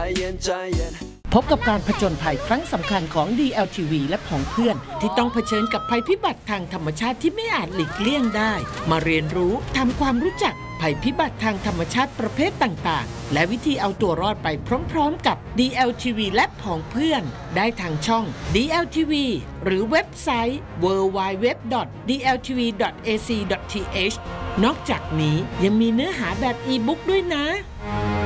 เย็นใจเย็นพบกับการผจญภัยครั้งสำคัญของ DLTV และผองเพื่อนที่ต้องเผชิญกับภัยพิบัติทางธรรมชาติที่ไม่อาจหลีกเลี่ยงได้มาเรียนรู้ทำความรู้จักภัยพิบัติทางธรรมชาติประเภทต่างๆและวิธีเอาตัวรอดไปพร้อมๆกับ DLTV และผองเพื่อนได้ทางช่อง DLTV หรือเว็บไซต์ www.dltv.ac.th นอกจากนี้ยังมีเนื้อหาแบบอีบุ๊กด้วยนะ